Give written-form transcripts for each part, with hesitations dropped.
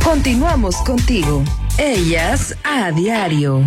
Continuamos contigo. Ellas a diario.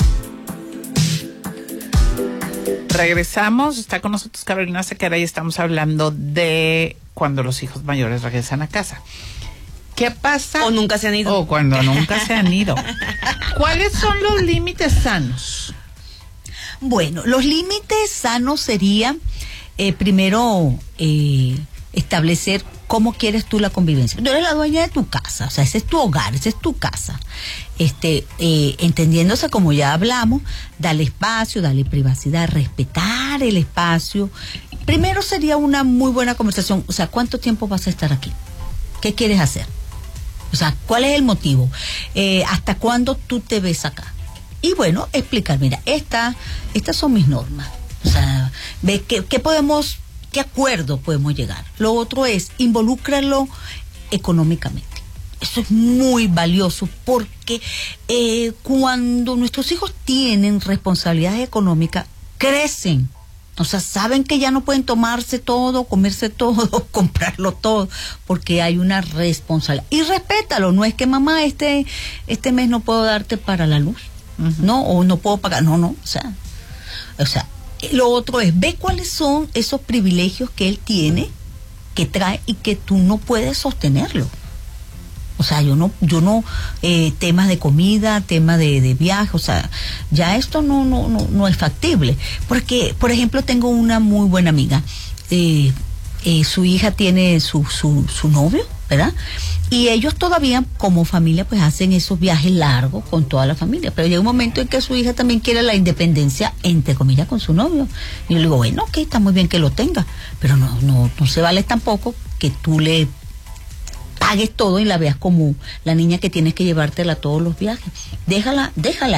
Regresamos, está con nosotros Carolina Sequera y estamos hablando de cuando los hijos mayores regresan a casa. ¿Qué pasa? O nunca se han ido. O cuando nunca se han ido. ¿Cuáles son los límites sanos? Bueno, los límites sanos serían, primero, establecer cómo quieres tú la convivencia. Tú eres la dueña de tu casa, o sea, ese es tu hogar, esa es tu casa. Entendiéndose, como ya hablamos, dale espacio, dale privacidad, respetar el espacio. Primero sería una muy buena conversación, o sea, ¿cuánto tiempo vas a estar aquí? ¿Qué quieres hacer? O sea, ¿cuál es el motivo? ¿Hasta cuándo tú te ves acá? Y bueno, explicar, mira, estas son mis normas. O sea, ve qué acuerdo podemos llegar. Lo otro es involúcralo económicamente. Eso es muy valioso porque cuando nuestros hijos tienen responsabilidades económicas, crecen. O sea, saben que ya no pueden tomarse todo, comerse todo, comprarlo todo, porque hay una responsabilidad. Y respétalo, no es que mamá, este mes no puedo darte para la luz, no, o no puedo pagar, no, o sea, lo otro es, ve cuáles son esos privilegios que él tiene, que trae y que tú no puedes sostenerlo. O sea, yo no, temas de comida, temas de viaje, o sea, ya esto no es factible. Porque, por ejemplo, tengo una muy buena amiga, su hija tiene su novio, ¿verdad? Y ellos todavía, como familia, pues hacen esos viajes largos con toda la familia. Pero llega un momento en que su hija también quiere la independencia, entre comillas, con su novio. Y yo le digo, bueno, ok, está muy bien que lo tenga, pero no se vale tampoco que tú le pagues todo y la veas como la niña que tienes que llevártela a todos los viajes. Déjala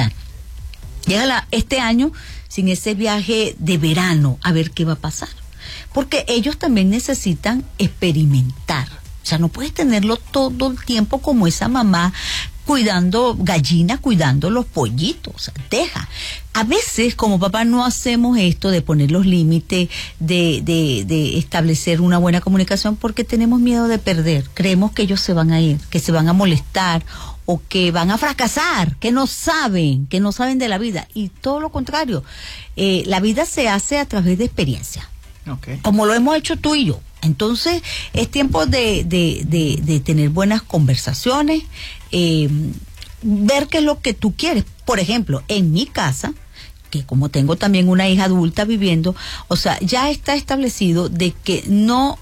este año sin ese viaje de verano, a ver qué va a pasar. Porque ellos también necesitan experimentar. O sea, no puedes tenerlo todo el tiempo como esa mamá cuidando gallinas, cuidando los pollitos. O sea, deja. A veces, como papá, no hacemos esto de poner los límites, de establecer una buena comunicación, porque tenemos miedo de perder. Creemos que ellos se van a ir, que se van a molestar o que van a fracasar, que no saben de la vida. Y todo lo contrario, la vida se hace a través de experiencia. Okay. Como lo hemos hecho tú y yo. Entonces, es tiempo de tener buenas conversaciones, ver qué es lo que tú quieres. Por ejemplo, en mi casa, que como tengo también una hija adulta viviendo, o sea, ya está establecido de que no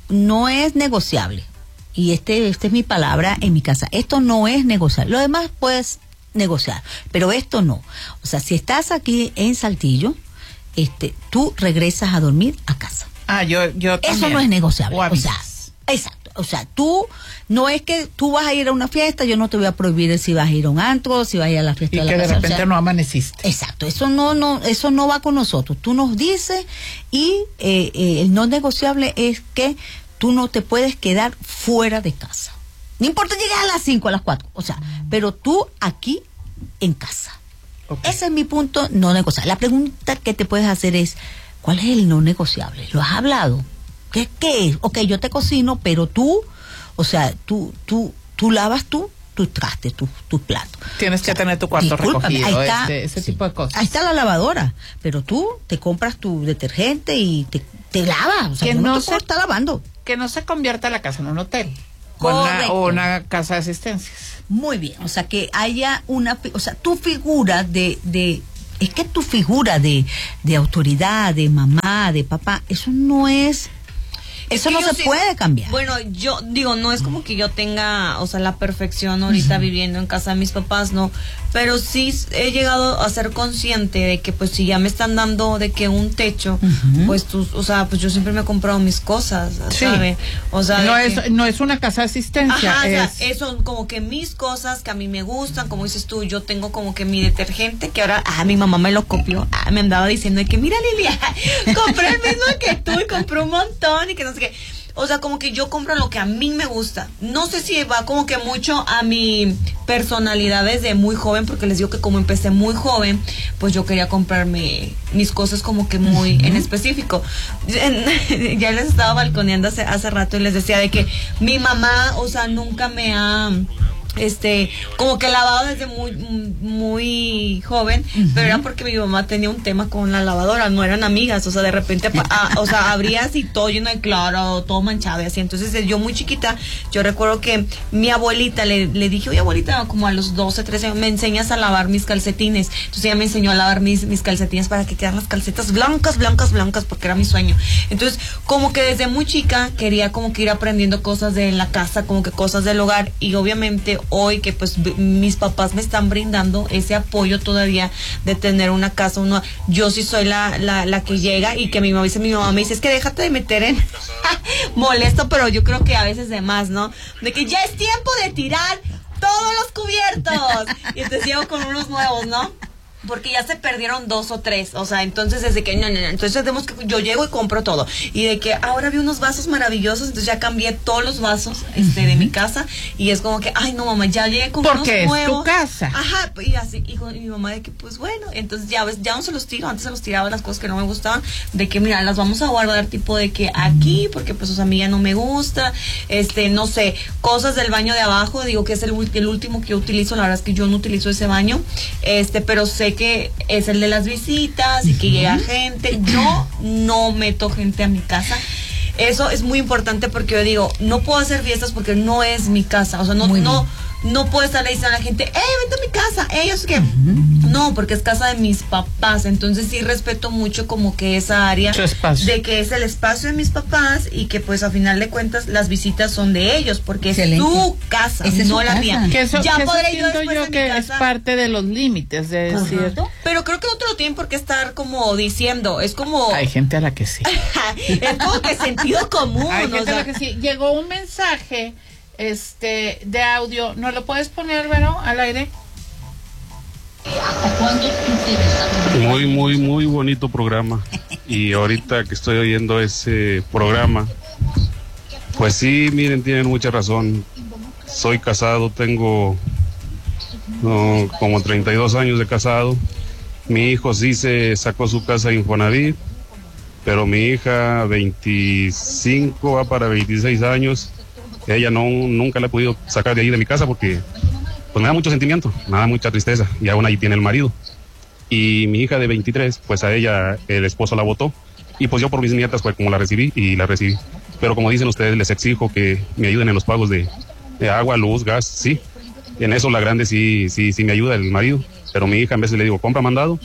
es negociable. Y esta es mi palabra en mi casa. Esto no es negociable. Lo demás puedes negociar, pero esto no. O sea, si estás aquí en Saltillo, tú regresas a dormir a casa. Yo también. Eso no es negociable. O sea, exacto. O sea, tú, no es que tú vas a ir a una fiesta, yo no te voy a prohibir si vas a ir a un antro, si vas a ir a la fiesta y de la casa. Y que de repente, o sea, no amaneciste. Exacto. Eso no va con nosotros. Tú nos dices y el no negociable es que tú no te puedes quedar fuera de casa. No importa llegar a las 5, a las 4. O sea, pero tú aquí en casa. Okay. Ese es mi punto no negociable. La pregunta que te puedes hacer es, ¿cuál es el no negociable? ¿Lo has hablado? ¿Qué es? Ok, yo te cocino, pero tú, o sea, tú lavas tus trastes, tus platos. Tienes que tener tu cuarto recogido, ahí está, ese tipo de cosas. Ahí está la lavadora, pero tú te compras tu detergente y te lavas. O sea, no te está lavando. Que no se convierta la casa en un hotel. O una casa de asistencias. Muy bien, o sea, que haya o sea, tu figura es que tu figura de autoridad, de mamá, de papá, eso no es... Eso no se puede cambiar. Bueno, yo digo, no es como que yo tenga, o sea, la perfección ahorita viviendo en casa de mis papás, no, pero sí he llegado a ser consciente de que pues si ya me están dando de que un techo, pues o sea, pues yo siempre me he comprado mis cosas, ¿sabes? O sea, no es una casa de asistencia. Ajá, o sea, son como que mis cosas que a mí me gustan, como dices tú, yo tengo como que mi detergente que ahora, mi mamá me lo copió, me andaba diciendo de que mira Lilia, compré el mismo que tú y compré un montón y que no sé qué. O sea, como que yo compro lo que a mí me gusta. No sé si va como que mucho a mi personalidad desde muy joven, porque les digo que como empecé muy joven, pues yo quería comprarme mis cosas como que muy en específico. Ya les estaba balconeando hace rato y les decía de que mi mamá, o sea, nunca me ha como que lavaba desde muy joven, pero era porque mi mamá tenía un tema con la lavadora, no eran amigas, o sea, de repente, o sea, abría así todo lleno de cloro, todo manchado y así. Entonces, yo muy chiquita, yo recuerdo que mi abuelita le dije, oye, abuelita, como a los 12, 13 años, me enseñas a lavar mis calcetines. Entonces ella me enseñó a lavar mis calcetines para que quedaran las calcetas blancas, porque era mi sueño. Entonces, como que desde muy chica quería como que ir aprendiendo cosas de la casa, como que cosas del hogar, y obviamente hoy que pues mis papás me están brindando ese apoyo todavía de tener una casa, yo sí soy la que llega, y que mi mamá me dice, es que déjate de meter en molesto, pero yo creo que a veces de más, ¿no? De que ya es tiempo de tirar todos los cubiertos, y entonces llego con unos nuevos, ¿no? Porque ya se perdieron 2 o 3, o sea, entonces desde que entonces yo llego y compro todo, y de que ahora vi unos vasos maravillosos, entonces ya cambié todos los vasos de mi casa, y es como que, ay no mamá, ya llegué con unos nuevos. Porque es tu casa. Ajá, y así, y mi mamá de que pues bueno, entonces ya ves, ya no se los tiro, antes se los tiraba las cosas que no me gustaban, de que mira, las vamos a guardar tipo de que aquí, porque pues o sea, a mí ya no me gusta, no sé, cosas del baño de abajo, digo que es el último que yo utilizo, la verdad es que yo no utilizo ese baño, pero sé que es el de las visitas y que llega gente. Yo no meto gente a mi casa. Eso es muy importante porque yo digo, no puedo hacer fiestas porque no es mi casa. O sea, no puedo estar diciendo a la gente, vente a mi casa, ellos que no, porque es casa de mis papás. Entonces sí respeto mucho como que esa área de que es el espacio de mis papás, y que pues a final de cuentas las visitas son de ellos, porque es su casa, no la mía. Que eso siento yo que es parte de los límites, de decir. Pero creo que no te lo tienen por qué estar como diciendo, es como... Hay gente a la que sí. Es como que sentido común. Hay gente a la que sí. Llegó un mensaje de audio, ¿no lo puedes poner, Vero, al aire? Muy, muy, muy bonito programa. Y ahorita que estoy oyendo ese programa, pues sí, miren, tienen mucha razón. Soy casado, tengo como 32 años de casado. Mi hijo sí se sacó su casa de Infonavit, pero mi hija, 25, va para 26 años. Ella nunca la he podido sacar de ahí de mi casa porque pues me da mucho sentimiento, me da mucha tristeza, y aún ahí tiene el marido. Y mi hija de 23, pues a ella el esposo la botó, y pues yo por mis nietas pues como la recibí. Pero como dicen ustedes, les exijo que me ayuden en los pagos de agua, luz, gas, sí. En eso la grande sí me ayuda el marido, pero mi hija en vez le digo, compra mandado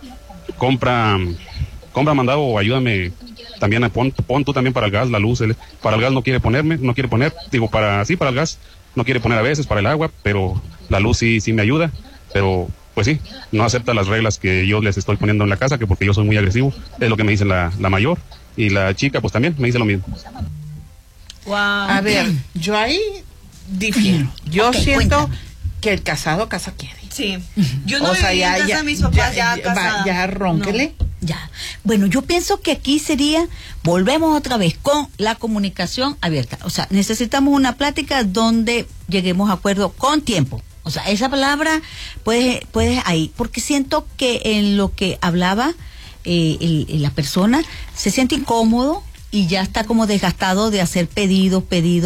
o ayúdame. También pon tú también para el gas, la luz, para el gas no quiere poner, digo, para el gas no quiere poner a veces, para el agua, pero la luz sí me ayuda, pero pues sí, no acepta las reglas que yo les estoy poniendo en la casa, que porque yo soy muy agresivo, es lo que me dice la mayor, y la chica pues también me dice lo mismo. Wow. A ver, yo ahí difiero, yo siento que el casado casa quiere. Sí, yo no viví en casa de mis papás ya casada. Ya ronquele. No. Ya. Bueno, yo pienso que aquí volvemos otra vez con la comunicación abierta. O sea, necesitamos una plática donde lleguemos a acuerdo con tiempo. O sea, esa palabra puedes ahí, porque siento que en lo que hablaba la persona se siente incómodo y ya está como desgastado de hacer pedidos,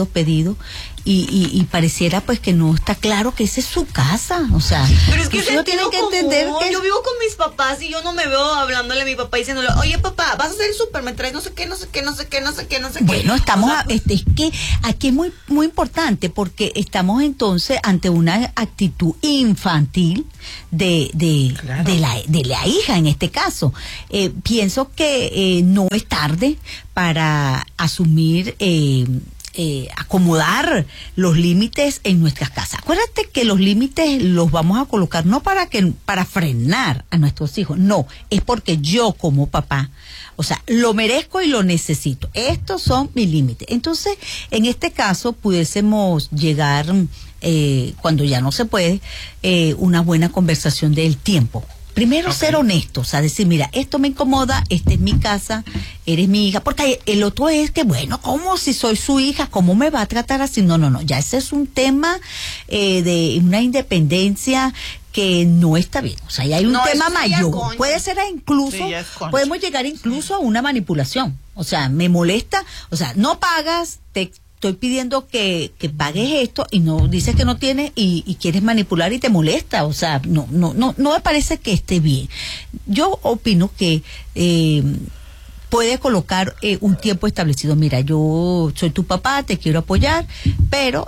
y pareciera pues que no está claro que esa es su casa, o sea, pero es que uno tiene que entender que yo vivo con mis papás y yo no me veo hablándole a mi papá diciéndole, oye papá, vas a hacer el súper, me traes no sé qué. Bueno, estamos, es que aquí es muy, muy importante porque estamos entonces ante una actitud infantil de la hija en este caso. Pienso que no es tarde para asumir acomodar los límites en nuestras casas. Acuérdate que los límites los vamos a colocar no para frenar a nuestros hijos, no, es porque yo como papá, o sea, lo merezco y lo necesito. Estos son mis límites. Entonces, en este caso pudiésemos llegar cuando ya no se puede, una buena conversación del tiempo. Primero ser honestos, o sea, decir, mira, esto me incomoda, esta es mi casa, eres mi hija, porque el otro es que, bueno, ¿cómo si soy su hija? ¿Cómo me va a tratar así? No, ya ese es un tema de una independencia que no está bien, o sea, ya hay un tema mayor, puede ser incluso, podemos llegar incluso a una manipulación, o sea, me molesta, o sea, no pagas, estoy pidiendo que pagues esto y no dices que no tienes y quieres manipular y te molesta. O sea, no me parece que esté bien. Yo opino que puede colocar un tiempo establecido. Mira, yo soy tu papá, te quiero apoyar, pero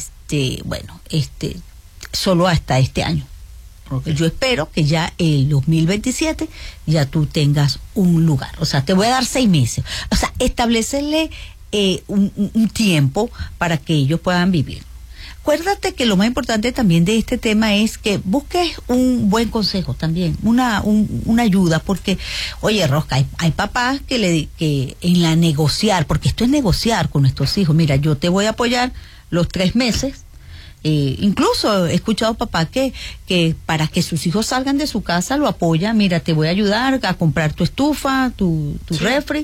solo hasta este año. Okay. Yo espero que ya el 2027 ya tú tengas un lugar. O sea, te voy a dar 6 meses. O sea, establecerle un tiempo para que ellos puedan vivir. Acuérdate que lo más importante también de este tema es que busques un buen consejo también, una ayuda, porque, oye, Rosca, hay papás que en la negociar, porque esto es negociar con nuestros hijos. Mira, yo te voy a apoyar los 3 meses. Incluso he escuchado papá que para que sus hijos salgan de su casa lo apoya. Mira, te voy a ayudar a comprar tu estufa, tu sí. refri,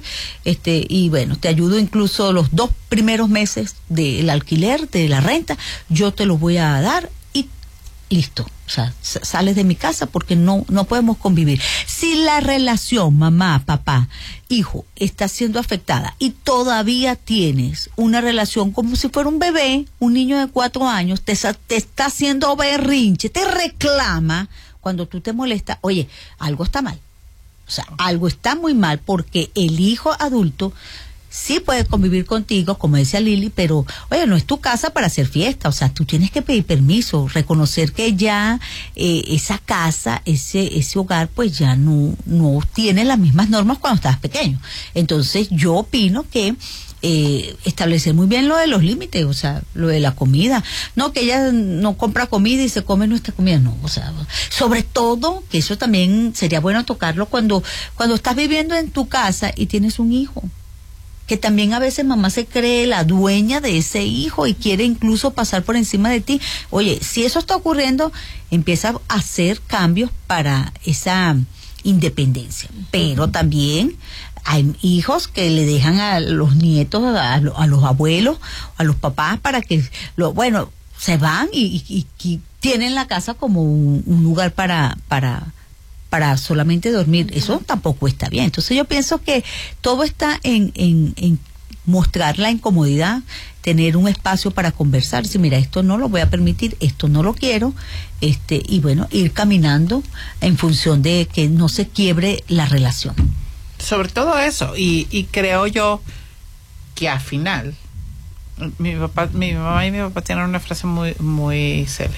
y bueno, te ayudo incluso los 2 primeros meses del alquiler, de la renta, yo te los voy a dar y listo. O sea, sales de mi casa porque no podemos convivir. Si la relación mamá, papá, hijo está siendo afectada y todavía tienes una relación como si fuera un bebé, un niño de 4 años, te está haciendo berrinche, te reclama cuando tú te molestas, oye, algo está mal. O sea, algo está muy mal porque el hijo adulto sí puede convivir contigo, como decía Lili, pero, oye, no es tu casa para hacer fiesta. O sea, tú tienes que pedir permiso, reconocer que ya esa casa, ese hogar, pues ya no tiene las mismas normas cuando estabas pequeño. Entonces, yo opino que establecer muy bien lo de los límites, o sea, lo de la comida. No, que ella no compra comida y se come nuestra comida, no, o sea, sobre todo, que eso también sería bueno tocarlo cuando estás viviendo en tu casa y tienes un hijo. Que también a veces mamá se cree la dueña de ese hijo y quiere incluso pasar por encima de ti. Oye, si eso está ocurriendo, empieza a hacer cambios para esa independencia. Pero también hay hijos que le dejan a los nietos, a los abuelos, a los papás para que, se van y tienen la casa como un lugar para solamente dormir. Eso tampoco está bien. Entonces yo pienso que todo está en mostrar la incomodidad, tener un espacio para conversar. Si mira, esto no lo voy a permitir, esto no lo quiero, y bueno, ir caminando en función de que no se quiebre la relación. Sobre todo eso, y creo yo que al final, mi mamá y mi papá tienen una frase muy, muy célebre.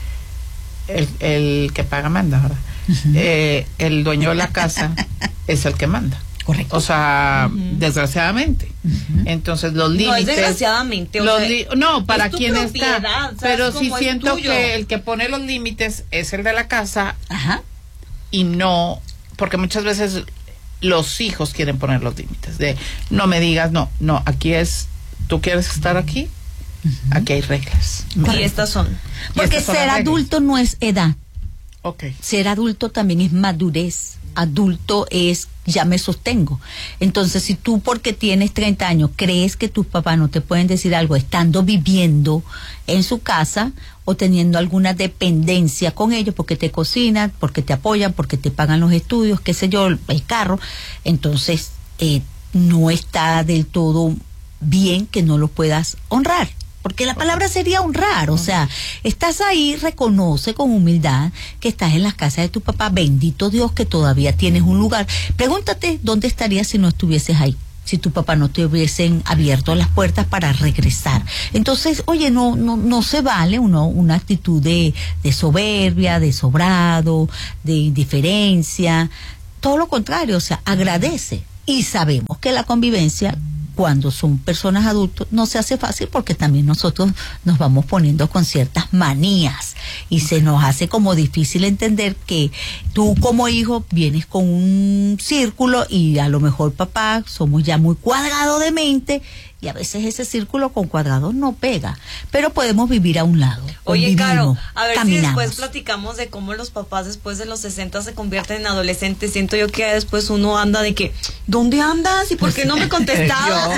El que paga manda, ¿verdad? Uh-huh. El dueño de la casa es el que manda. Correcto. O sea, desgraciadamente. Uh-huh. Entonces los límites. No es desgraciadamente. Para quien está. Pero sí siento que el que pone los límites es el de la casa. Ajá. Y no, porque muchas veces los hijos quieren poner los límites. De no me digas, no, aquí es, tú quieres estar aquí. Uh-huh. Aquí hay reglas. Y estas son. Porque ser adulto no es edad. Okay. Ser adulto también es madurez. Adulto es ya me sostengo. Entonces, si tú porque tienes 30 años crees que tus papás no te pueden decir algo estando viviendo en su casa o teniendo alguna dependencia con ellos porque te cocinan, porque te apoyan, porque te pagan los estudios, qué sé yo, el carro, entonces no está del todo bien que no lo puedas honrar. Porque la palabra sería honrar, o sea, estás ahí, reconoce con humildad que estás en las casas de tu papá, bendito Dios que todavía tienes un lugar. Pregúntate dónde estarías si no estuvieses ahí, si tu papá no te hubiesen abierto las puertas para regresar. Entonces, oye, no se vale una actitud de soberbia, de sobrado, de indiferencia, todo lo contrario, o sea, agradece. Y sabemos que la convivencia cuando son personas adultas no se hace fácil porque también nosotros nos vamos poniendo con ciertas manías y se nos hace como difícil entender que tú como hijo vienes con un círculo y a lo mejor papá somos ya muy cuadrados de mente y a veces ese círculo con cuadrados no pega, pero podemos vivir a un lado. Oye, Caro, a ver caminamos. Si después platicamos de cómo los papás después de los 60 se convierten en adolescentes. Siento yo que después uno anda de que, ¿dónde andas? ¿Y por qué no me contestabas?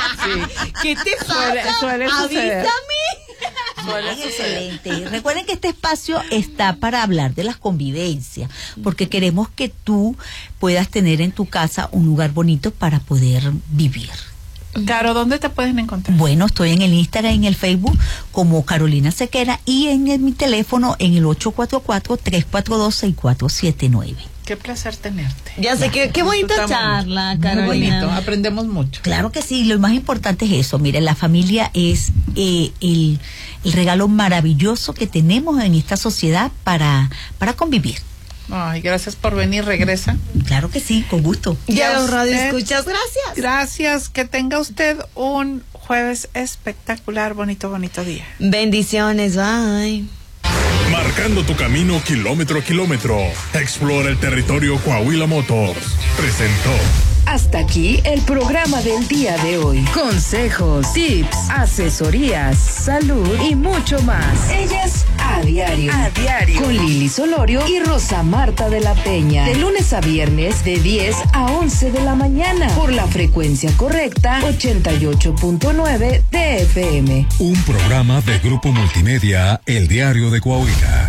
Sí. ¿Qué te pasa? Suele suceder. Avísame. Excelente. Recuerden que este espacio está para hablar de las convivencias, porque queremos que tú puedas tener en tu casa un lugar bonito para poder vivir. Caro, ¿dónde te pueden encontrar? Bueno, estoy en el Instagram y en el Facebook como Carolina Sequera y en mi teléfono en el 844-342-6479. Qué placer tenerte. Ya sé, qué bonita charla, Carolina. Muy bonito, aprendemos mucho. Claro que sí, lo más importante es eso. Mire, la familia es el regalo maravilloso que tenemos en esta sociedad para convivir. Ay, gracias por venir, regresa. Claro que sí, con gusto. Ya los radioescuchas, gracias. Gracias, que tenga usted un jueves espectacular, bonito día. Bendiciones, bye. Marcando tu camino kilómetro a kilómetro. Explora el territorio Coahuila Motors. Presentó. Hasta aquí el programa del día de hoy. Consejos, tips, asesorías, salud y mucho más. Ellas a diario. A diario. Con Lili Solorio y Rosa Marta de la Peña. De lunes a viernes de 10 a 11 de la mañana. Por la frecuencia correcta 88.9 de FM. Un programa de Grupo Multimedia, El Diario de Coahuila.